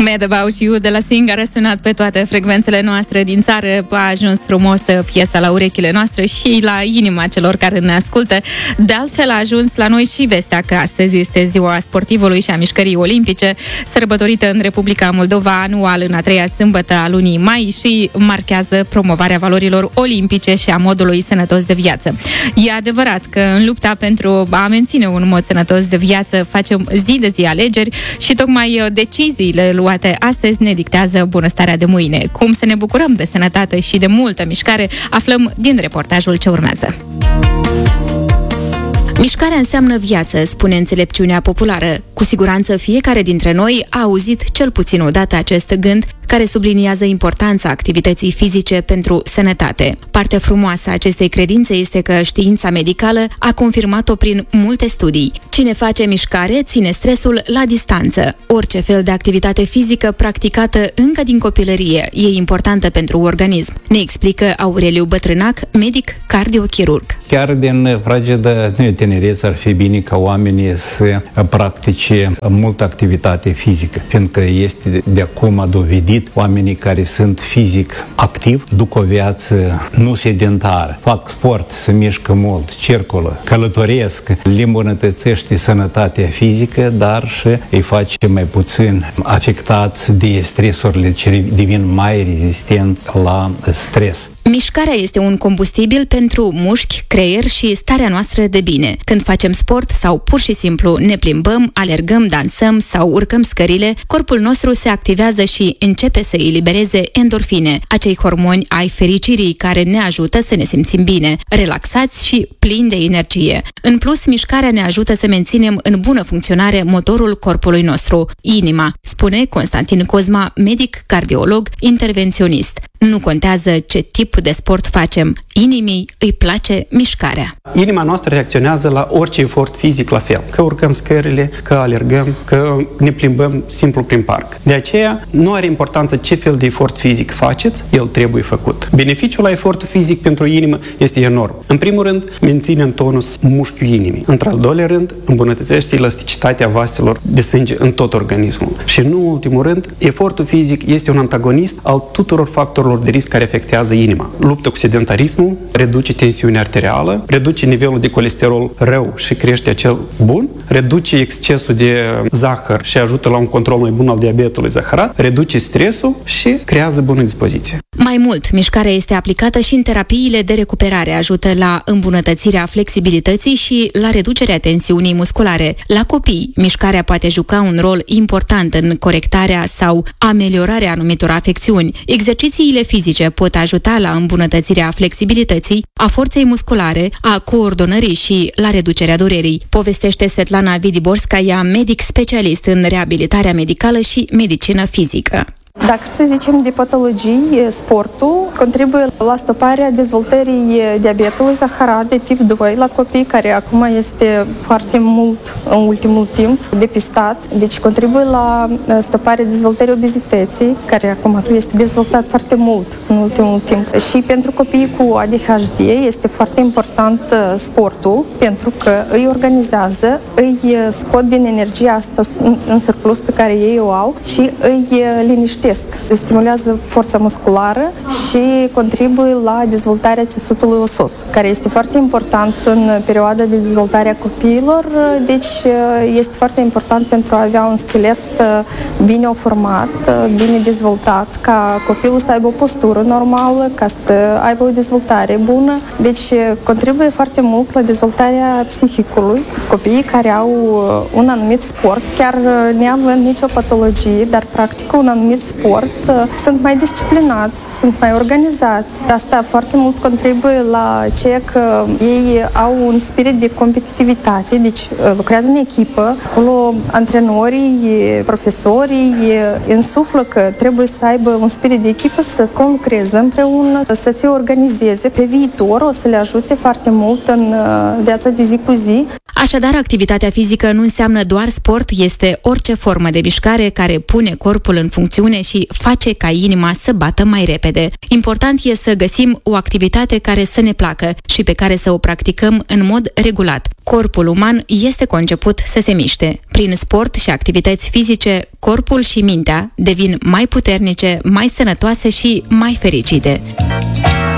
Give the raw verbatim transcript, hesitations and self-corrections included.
Mad About You de la Sting a răsunat pe toate frecvențele noastre din țară, a ajuns frumos piesa la urechile noastre și la inima celor care ne ascultă. De altfel a ajuns la noi și vestea că astăzi este ziua sportivului și a mișcării olimpice, sărbătorită în Republica Moldova anual în a treia sâmbătă a lunii mai și marchează promovarea valorilor olimpice și a modului sănătos de viață. E adevărat că în lupta pentru a menține un mod sănătos de viață facem zi de zi alegeri și tocmai deciziile luate astăzi ne dictează bunăstarea de mâine. Cum să ne bucurăm de sănătate și de multă mișcare, aflăm din reportajul ce urmează. Mișcarea înseamnă viață, spune înțelepciunea populară. Cu siguranță fiecare dintre noi a auzit cel puțin odată acest gând care subliniază importanța activității fizice pentru sănătate. Partea frumoasă a acestei credințe este că știința medicală a confirmat-o prin multe studii. Cine face mișcare ține stresul la distanță. Orice fel de activitate fizică practicată încă din copilărie e importantă pentru organism, ne explică Aureliu Bătrânac, medic cardiochirurg. Chiar din fragedă tinerețe ar fi bine ca oamenii să practice multă activitate fizică, pentru că este de acum dovedit oamenii care sunt fizic activi, duc o viață nu sedentară, fac sport, se mișcă mult, circulă, călătoresc, le îmbunătățește sănătatea fizică, dar și îi face mai puțin afectați de stresurile ce devin mai rezistent la stres. Mișcarea este un combustibil pentru mușchi, creier și starea noastră de bine. Când facem sport sau pur și simplu ne plimbăm, alergăm, dansăm sau urcăm scările, corpul nostru se activează și începe să elibereze endorfine, acei hormoni ai fericirii care ne ajută să ne simțim bine, relaxați și plini de energie. În plus, mișcarea ne ajută să menținem în bună funcționare motorul corpului nostru, inima, spune Constantin Cozma, medic cardiolog intervenționist. Nu contează ce tip de sport facem, inimii îi place mișcarea. Inima noastră reacționează la orice efort fizic la fel, că urcăm scările, că alergăm, că ne plimbăm simplu prin parc. De aceea, nu are importanță ce fel de efort fizic faceți, el trebuie făcut. Beneficiul la efortul fizic pentru inimă este enorm. În primul rând, menține în tonus mușchiul inimii. Într-al doilea rând, îmbunătățește elasticitatea vaselor de sânge în tot organismul. Și nu în ultimul rând, efortul fizic este un antagonist al tuturor factorilor de risc care afectează inima. Luptă cu sedentarismul, reduce tensiunea arterială, reduce nivelul de colesterol rău și crește acel bun, reduce excesul de zahăr și ajută la un control mai bun al diabetului zaharat, reduce stresul și creează bună dispoziție. Mai mult, mișcarea este aplicată și în terapiile de recuperare, ajută la îmbunătățirea flexibilității și la reducerea tensiunii musculare. La copii, mișcarea poate juca un rol important în corectarea sau ameliorarea anumitor afecțiuni. Exercițiile fizice pot ajuta la îmbunătățirea flexibilității, a forței musculare, a coordonării și la reducerea durerii, povestește Svetlana Vidiborskaya, medic specialist în reabilitarea medicală și medicină fizică. Dacă să zicem de patologii, sportul contribuie la stoparea dezvoltării diabetului zaharat de tip doi la copii, care acum este foarte mult în ultimul timp depistat. Deci contribuie la stoparea dezvoltării obezității, care acum este dezvoltat foarte mult în ultimul timp. Și pentru copiii cu A D H D este foarte important sportul, pentru că îi organizează, îi scot din energia asta în surplus pe care ei o au și îi liniștește. Stimulează forța musculară și contribuie la dezvoltarea țesutului osos, care este foarte important în perioada de dezvoltare a copiilor, deci este foarte important pentru a avea un schelet bine format, bine dezvoltat, ca copilul să aibă o postură normală, ca să aibă o dezvoltare bună, deci contribuie foarte mult la dezvoltarea psihicului. Copiii care au un anumit sport, chiar neavând nicio patologie, dar practică un anumit sport, sunt mai disciplinați, sunt mai organizați. Asta foarte mult contribuie la ceea că ei au un spirit de competitivitate, deci lucrează în echipă. Acolo antrenorii, profesorii însuflă că trebuie să aibă un spirit de echipă, să conlucreze împreună, să se organizeze. Pe viitor o să le ajute foarte mult în viața de zi cu zi. Așadar, activitatea fizică nu înseamnă doar sport, este orice formă de mișcare care pune corpul în funcțiune și face ca inima să bată mai repede. Important e să găsim o activitate care să ne placă și pe care să o practicăm în mod regulat. Corpul uman este conceput să se miște. Prin sport și activități fizice, corpul și mintea devin mai puternice, mai sănătoase și mai fericite.